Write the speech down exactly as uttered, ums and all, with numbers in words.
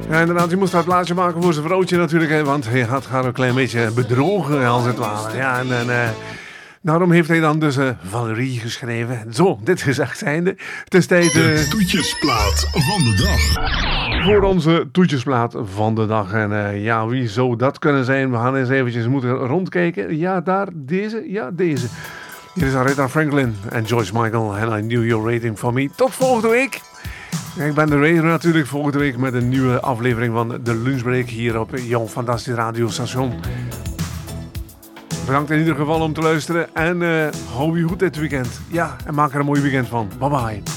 Ja, inderdaad, je moest dat plaatje maken voor zijn vrouwtje natuurlijk, hè, want hij had haar een klein beetje bedrogen als het ware. Ja, en, en uh, daarom heeft hij dan dus uh, Valerie geschreven. Zo, dit gezegd zijnde, het is tijd... Uh, de toetjesplaat van de dag. Voor onze toetjesplaat van de dag. En uh, ja, wie zou dat kunnen zijn? We gaan eens eventjes moeten rondkijken. Ja, daar, deze, ja, deze. Hier is Aretha Franklin en George Michael. And I Knew Your Rating For Me. Tot volgende week. Ik ben de Raider natuurlijk volgende week met een nieuwe aflevering van de Lunchbreak hier op jouw fantastisch radiostation. Bedankt in ieder geval om te luisteren en uh, hou je goed dit weekend. Ja, en maak er een mooi weekend van. Bye bye.